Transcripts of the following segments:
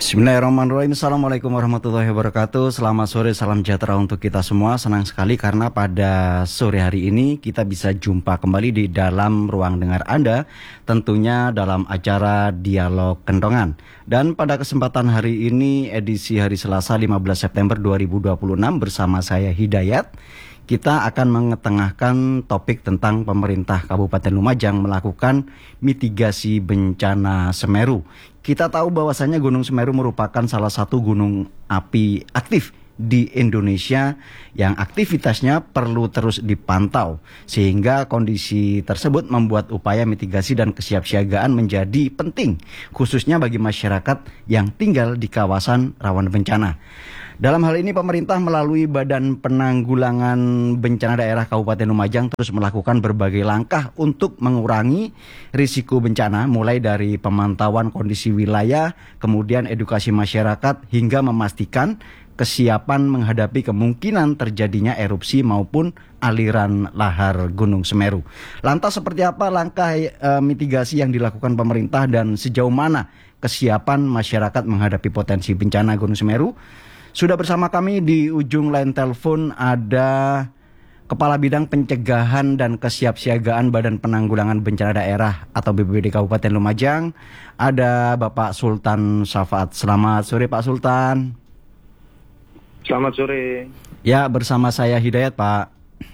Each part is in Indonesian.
Bismillahirrahmanirrahim. Assalamualaikum warahmatullahi wabarakatuh. Selamat sore, salam sejahtera untuk kita semua. Senang sekali karena pada sore hari ini kita bisa jumpa kembali di dalam ruang dengar Anda, tentunya dalam acara Dialog Kentongan. Dan pada kesempatan hari ini, edisi hari Selasa 15 September 2026 bersama saya Hidayat, kita akan mengetengahkan topik tentang pemerintah Kabupaten Lumajang melakukan mitigasi bencana Semeru. Kita tahu bahwasannya Gunung Semeru merupakan salah satu gunung api aktif di Indonesia yang aktivitasnya perlu terus dipantau, sehingga kondisi tersebut membuat upaya mitigasi dan kesiapsiagaan menjadi penting, khususnya bagi masyarakat yang tinggal di kawasan rawan bencana. Dalam hal ini pemerintah melalui Badan Penanggulangan Bencana Daerah Kabupaten Lumajang terus melakukan berbagai langkah untuk mengurangi risiko bencana, mulai dari pemantauan kondisi wilayah, kemudian edukasi masyarakat, hingga memastikan kesiapan menghadapi kemungkinan terjadinya erupsi maupun aliran lahar Gunung Semeru. Lantas seperti apa langkah mitigasi yang dilakukan pemerintah dan sejauh mana kesiapan masyarakat menghadapi potensi bencana Gunung Semeru? Sudah bersama kami di ujung line telepon ada Kepala Bidang Pencegahan dan Kesiapsiagaan Badan Penanggulangan Bencana Daerah atau BPBD Kabupaten Lumajang. Ada Bapak Sultan Safaat. Selamat sore Pak Sultan. Selamat sore. Ya, bersama saya Hidayat, Pak.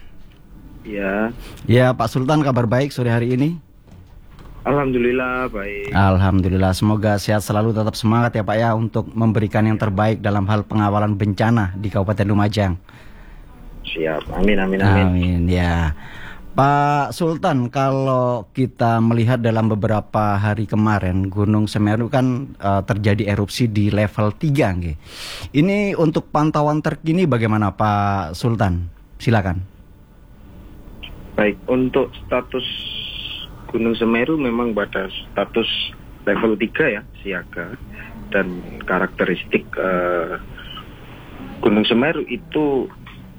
Ya. Ya, Pak Sultan, kabar baik sore hari ini? Alhamdulillah baik. Alhamdulillah, semoga sehat selalu, tetap semangat ya Pak ya untuk memberikan yang terbaik dalam hal pengawalan bencana di Kabupaten Lumajang. Siap, amin. Amin ya. Pak Sultan, kalau kita melihat dalam beberapa hari kemarin Gunung Semeru kan terjadi erupsi di level 3 nggih. Ini untuk pantauan terkini bagaimana Pak Sultan? Silakan. Baik, untuk status Gunung Semeru memang pada status level 3 ya, siaga. Dan karakteristik Gunung Semeru itu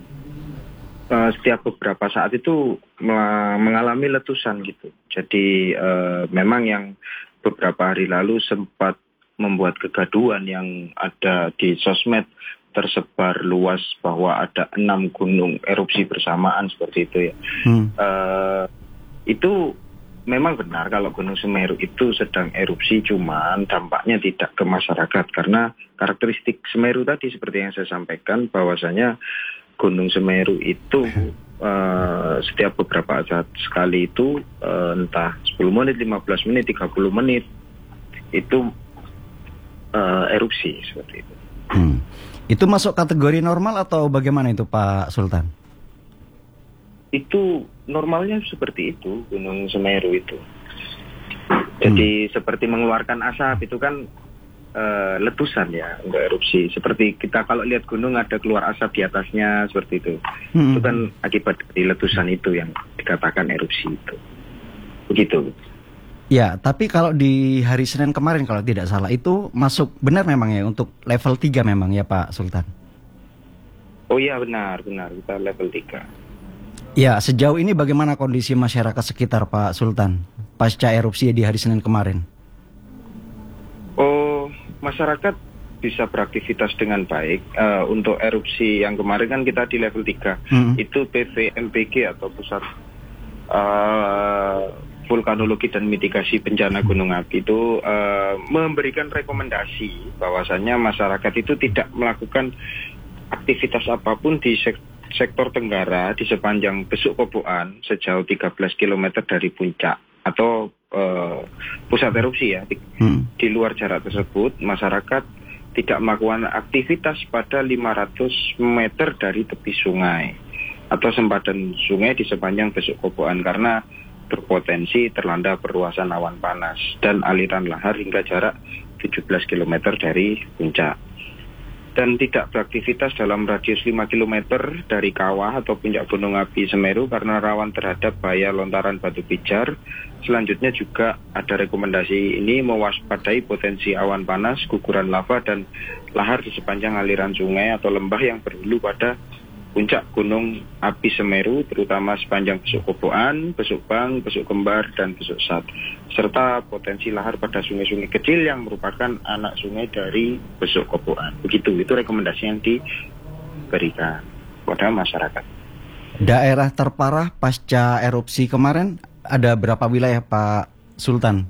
setiap beberapa saat itu mengalami letusan gitu. Jadi memang yang beberapa hari lalu sempat membuat kegaduhan yang ada di sosmed, tersebar luas bahwa ada 6 gunung erupsi bersamaan seperti itu ya. Itu memang benar kalau Gunung Semeru itu sedang erupsi, cuman dampaknya tidak ke masyarakat karena karakteristik Semeru tadi seperti yang saya sampaikan bahwasanya Gunung Semeru itu setiap beberapa saat sekali itu entah 10 menit, 15 menit, 30 menit itu erupsi seperti itu. Itu masuk kategori normal atau bagaimana itu Pak Sultan? Itu normalnya seperti itu Gunung Semeru itu. Jadi seperti mengeluarkan asap itu kan letusan ya untuk erupsi. Seperti kita kalau lihat gunung ada keluar asap di atasnya seperti itu. Itu kan akibat dari letusan itu yang dikatakan erupsi itu. Begitu. Ya, tapi kalau di hari Senin kemarin kalau tidak salah itu masuk benar memang ya untuk level 3 memang ya Pak Sultan. Oh iya benar kita level 3. Ya, sejauh ini bagaimana kondisi masyarakat sekitar Pak Sultan pasca erupsi di hari Senin kemarin? Oh, masyarakat bisa beraktivitas dengan baik. Untuk erupsi yang kemarin kan kita di level 3. Itu PVMBG atau Pusat Vulkanologi dan Mitigasi Bencana Gunung Api itu memberikan rekomendasi bahwasannya masyarakat itu tidak melakukan aktivitas apapun di sektor tenggara di sepanjang Besuk Koboan sejauh 13 km dari puncak atau pusat erupsi ya. Di luar jarak tersebut masyarakat tidak melakukan aktivitas pada 500 meter dari tepi sungai atau sempadan sungai di sepanjang Besuk Koboan karena berpotensi terlanda perluasan awan panas dan aliran lahar hingga jarak 17 km dari puncak. Dan tidak beraktivitas dalam radius 5 km dari kawah atau puncak Gunung Api Semeru karena rawan terhadap bahaya lontaran batu pijar. Selanjutnya juga ada rekomendasi ini mewaspadai potensi awan panas, guguran lava dan lahar di sepanjang aliran sungai atau lembah yang berhulu pada puncak gunung api Semeru, terutama sepanjang Besuk Koboan, Besuk Bang, Besuk Kembar, dan Besuk Sat, serta potensi lahar pada sungai-sungai kecil yang merupakan anak sungai dari Besuk Koboan. Begitu, itu rekomendasi yang diberikan kepada masyarakat. Daerah terparah pasca erupsi kemarin ada berapa wilayah Pak Sultan?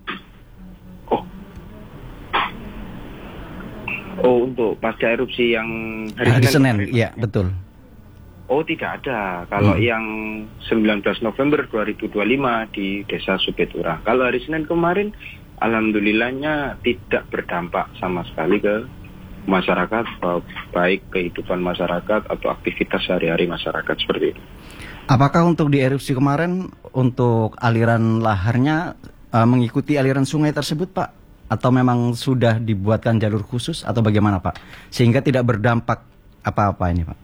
Oh, untuk pasca erupsi yang hari Senin, iya betul. Oh, tidak ada. Kalau yang 19 November 2025 di Desa Subeturang. Kalau hari Senin kemarin, alhamdulillahnya tidak berdampak sama sekali ke masyarakat, baik kehidupan masyarakat atau aktivitas sehari-hari masyarakat seperti itu. Apakah untuk di erupsi kemarin, untuk aliran laharnya mengikuti aliran sungai tersebut, Pak? Atau memang sudah dibuatkan jalur khusus atau bagaimana, Pak? Sehingga tidak berdampak apa-apa ini, Pak?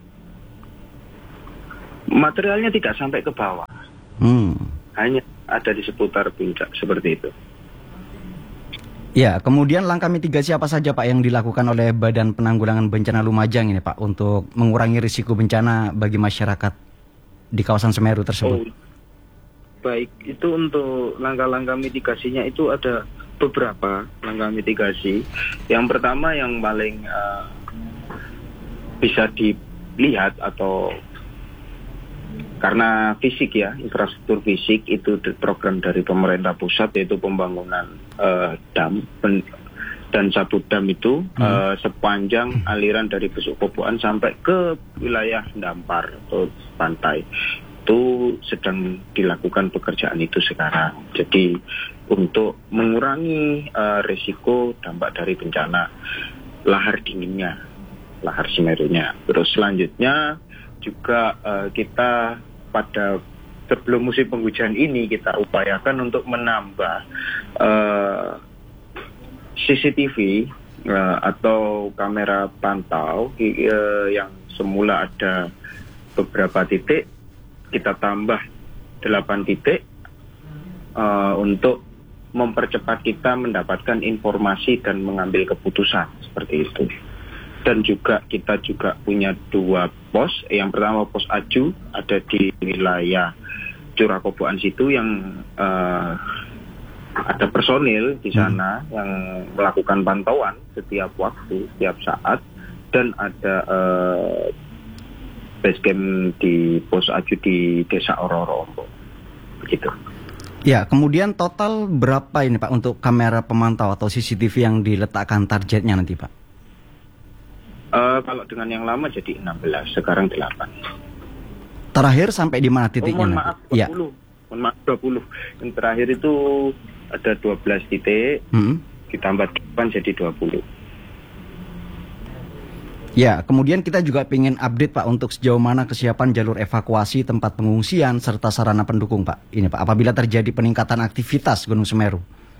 Materialnya tidak sampai ke bawah. Hanya ada di seputar puncak, seperti itu. Ya, kemudian langkah mitigasi apa saja, Pak, yang dilakukan oleh Badan Penanggulangan Bencana Lumajang ini, Pak, untuk mengurangi risiko bencana bagi masyarakat di kawasan Semeru tersebut? Baik, itu untuk langkah-langkah mitigasinya itu ada beberapa langkah mitigasi. Yang pertama yang paling bisa dilihat atau karena fisik ya, infrastruktur fisik itu program dari pemerintah pusat, yaitu pembangunan dam dan satu dam itu sepanjang aliran dari Besuk Koboan sampai ke wilayah Dampar atau pantai. Itu sedang dilakukan pekerjaan itu sekarang. Jadi untuk mengurangi risiko dampak dari bencana lahar dinginnya, lahar Semerunya. Terus selanjutnya juga kita pada sebelum musim penghujan ini kita upayakan untuk menambah CCTV atau kamera pantau yang semula ada beberapa titik, kita tambah 8 titik untuk mempercepat kita mendapatkan informasi dan mengambil keputusan seperti itu. Dan juga kita juga punya 2 pos. Yang pertama pos Aju ada di wilayah Curah Koboan situ yang ada personil di sana yang melakukan pantauan setiap waktu, setiap saat, dan ada base camp di pos Aju di Desa Ororo, begitu. Ya, kemudian total berapa ini, Pak, untuk kamera pemantau atau CCTV yang diletakkan targetnya nanti, Pak? Kalau dengan yang lama jadi 16, sekarang 8. Terakhir sampai di mana titiknya? Mohon maaf, 20. Ya. Mohon maaf, 20. Yang terakhir itu ada 12 titik, ditambah 8 jadi 20. Ya, kemudian kita juga ingin update, Pak, untuk sejauh mana kesiapan jalur evakuasi, tempat pengungsian, serta sarana pendukung, Pak. Ini, Pak, apabila terjadi peningkatan aktivitas Gunung Semeru.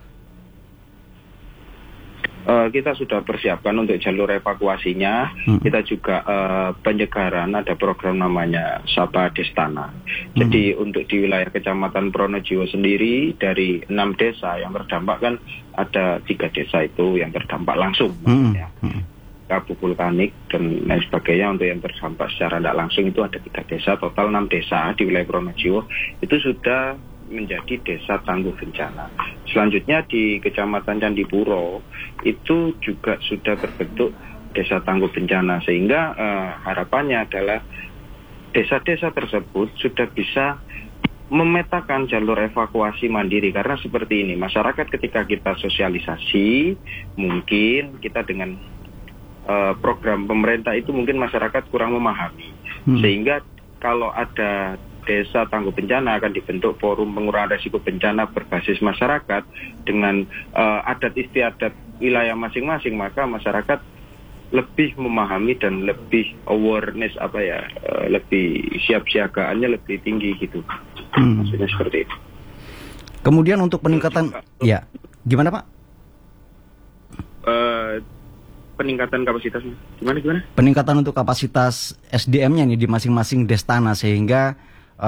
Kita sudah persiapkan untuk jalur evakuasinya. Kita juga penyegaran, ada program namanya Sapa Destana. Jadi untuk di wilayah Kecamatan Pronojiwo sendiri, dari 6 desa yang terdampak kan ada 3 desa itu yang terdampak langsung, maksudnya abu vulkanik dan lain sebagainya. Untuk yang terdampak secara tidak langsung itu ada 3 desa, total 6 desa di wilayah Pronojiwo itu sudah menjadi desa tangguh bencana. Selanjutnya di Kecamatan Candipuro itu juga sudah terbentuk desa tangguh bencana, sehingga harapannya adalah desa-desa tersebut sudah bisa memetakan jalur evakuasi mandiri. Karena seperti ini, masyarakat ketika kita sosialisasi, mungkin kita dengan program pemerintah itu mungkin masyarakat kurang memahami, sehingga kalau ada desa tangguh bencana akan dibentuk forum pengurangan risiko bencana berbasis masyarakat dengan adat istiadat wilayah masing-masing, maka masyarakat lebih memahami dan lebih awareness lebih siap-siagaannya lebih tinggi gitu. Maksudnya seperti itu. Kemudian untuk peningkatan ya gimana, Pak? Peningkatan kapasitasnya gimana? Peningkatan untuk kapasitas SDM-nya nih di masing-masing destana, sehingga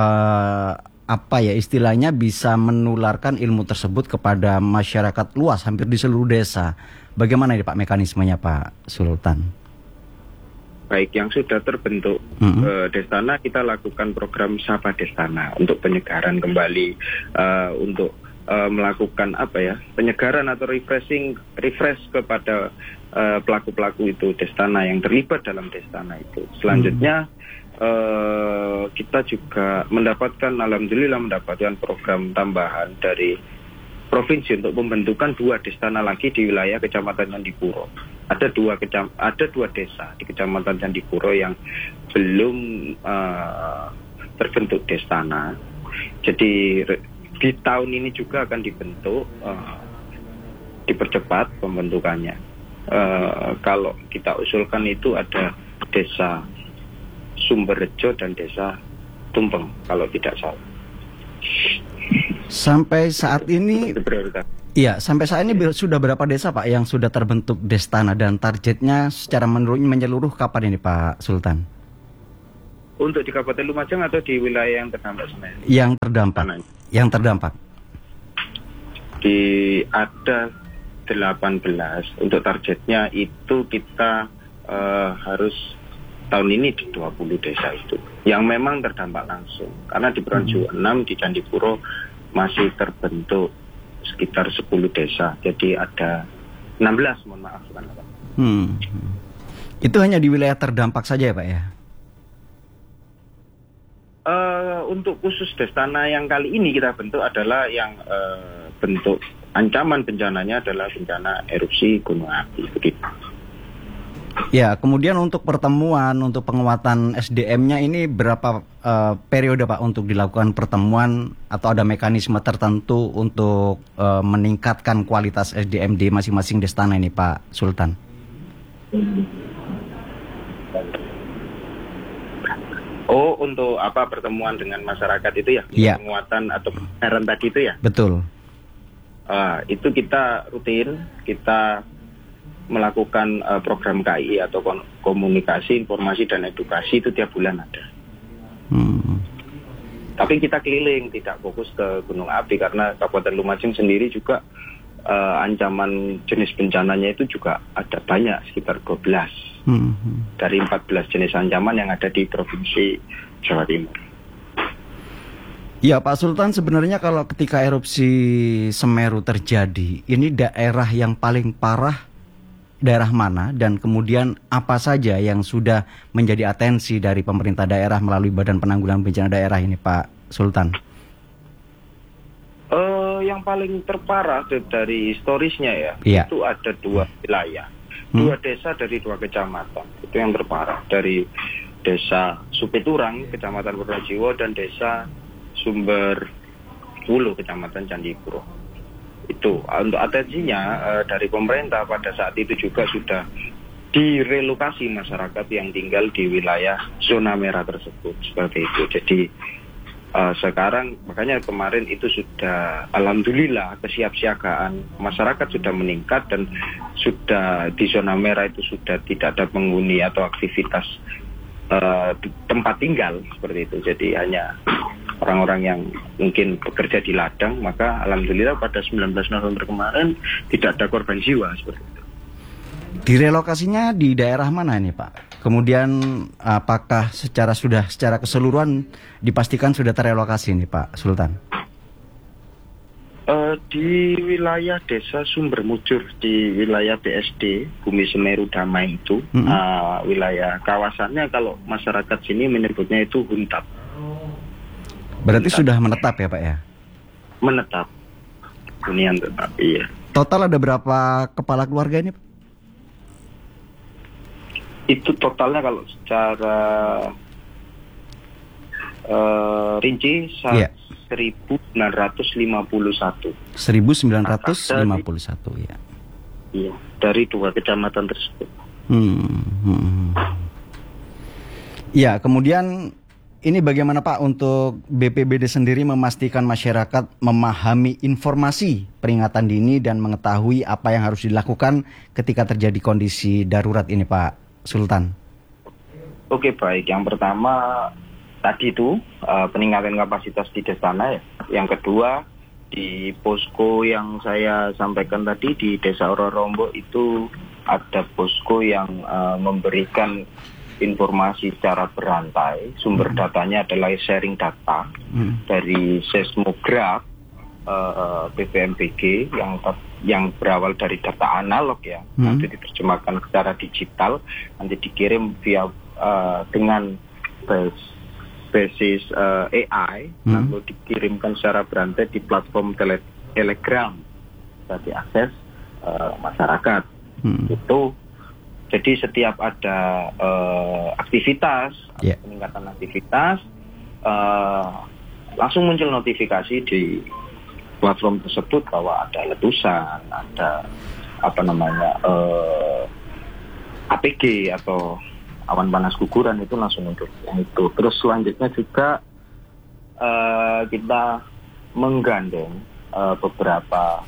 istilahnya bisa menularkan ilmu tersebut kepada masyarakat luas hampir di seluruh desa. Bagaimana ini, Pak, mekanismenya, Pak Sultan? baik yang sudah terbentuk Destana, kita lakukan program Sapa Destana untuk penyegaran kembali, untuk melakukan penyegaran atau refresh kepada pelaku-pelaku itu Destana yang terlibat dalam Destana itu. Selanjutnya kita juga alhamdulillah mendapatkan program tambahan dari provinsi untuk pembentukan 2 Destana lagi di wilayah Kecamatan Candipuro. Ada dua desa di Kecamatan Candipuro yang belum terbentuk Destana. Jadi di tahun ini juga akan dibentuk, dipercepat pembentukannya. Kalau kita usulkan itu ada Desa Sumberrejo dan Desa Tumpeng kalau tidak salah. Sampai saat ini, iya, sampai saat ini sudah berapa desa Pak yang sudah terbentuk Destana, dan targetnya secara menyeluruh kapan ini Pak Sultan? Untuk di Kabupaten Lumajang atau di wilayah yang terdampak sebenarnya? Yang terdampak. Ada 18. Untuk targetnya itu kita harus tahun ini di 20 desa itu yang memang terdampak langsung, karena di Projo 6 di Candipuro masih terbentuk sekitar 10 desa, jadi ada 16, mohon maaf bukan 8. Itu hanya di wilayah terdampak saja ya Pak ya? Untuk khusus Destana yang kali ini kita bentuk adalah yang bentuk ancaman bencananya adalah bencana erupsi gunung api begitu. Ya, kemudian untuk pertemuan, untuk penguatan SDM-nya ini berapa periode Pak untuk dilakukan pertemuan, atau ada mekanisme tertentu untuk meningkatkan kualitas SDM di masing-masing Destana ini Pak Sultan? Oh, untuk pertemuan dengan masyarakat itu ya? Ya. Penguatan atau pengenaran tadi itu ya? Betul. Itu kita rutin, kita melakukan program KI atau komunikasi, informasi dan edukasi itu tiap bulan ada. Tapi kita keliling, tidak fokus ke gunung api, karena Kabupaten Lumajang sendiri juga ancaman jenis bencananya itu juga ada banyak, sekitar 12 dari 14 jenis ancaman yang ada di Provinsi Jawa Timur. Ya Pak Sultan, sebenarnya kalau ketika erupsi Semeru terjadi, ini daerah yang paling parah daerah mana, dan kemudian apa saja yang sudah menjadi atensi dari pemerintah daerah melalui Badan Penanggulangan Bencana Daerah ini Pak Sultan? Yang paling terparah dari historisnya ya, itu ada 2 wilayah, 2 desa dari 2 kecamatan, itu yang terparah, dari Desa Supiturang, Kecamatan Purwojiwo, dan Desa Sumberwulu, Kecamatan Candipuro. Itu untuk atensinya dari pemerintah pada saat itu juga sudah direlokasi masyarakat yang tinggal di wilayah zona merah tersebut, seperti itu. Jadi sekarang makanya kemarin itu sudah alhamdulillah kesiapsiagaan masyarakat sudah meningkat, dan sudah di zona merah itu sudah tidak ada penghuni atau aktivitas tempat tinggal seperti itu. Jadi hanya orang-orang yang mungkin bekerja di ladang, maka alhamdulillah pada 19 November kemarin tidak ada korban jiwa seperti itu. Direlokasinya di daerah mana ini Pak? Kemudian apakah secara keseluruhan dipastikan sudah terelokasi ini Pak Sultan? Di wilayah Desa Sumbermujur, di wilayah BSD Bumi Semeru Damai itu, wilayah kawasannya kalau masyarakat sini menyebutnya itu Huntap. Berarti sudah menetap ya Pak ya? Menetap, hunian tetap, iya. Total ada berapa kepala keluarga ini Pak? Itu totalnya kalau secara rinci 1951. 1951 ya. Iya, dari 2 kecamatan tersebut. Ya, kemudian ini bagaimana Pak untuk BPBD sendiri memastikan masyarakat memahami informasi peringatan dini dan mengetahui apa yang harus dilakukan ketika terjadi kondisi darurat ini Pak Sultan? Oke, baik. Yang pertama tadi itu peningkatan kapasitas di Destana ya. Yang kedua di posko yang saya sampaikan tadi di Desa Ororombo itu ada posko yang memberikan informasi secara berantai. Sumber datanya adalah sharing data dari seismograf BVMBG yang berawal dari data analog ya, nanti diterjemahkan secara digital, nanti dikirim via dengan basis AI, lalu dikirimkan secara berantai di platform Telegram, bisa diakses masyarakat. Itu jadi setiap ada aktivitas, peningkatan aktivitas, langsung muncul notifikasi di platform tersebut bahwa ada letusan, ada APG atau awan panas guguran, itu langsung muncul yang itu. Terus selanjutnya juga kita menggandeng beberapa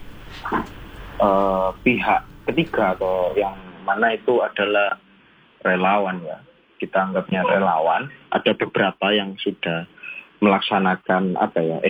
pihak ketiga atau yang mana itu adalah relawan ya. Kita anggapnya relawan. Ada beberapa yang sudah melaksanakan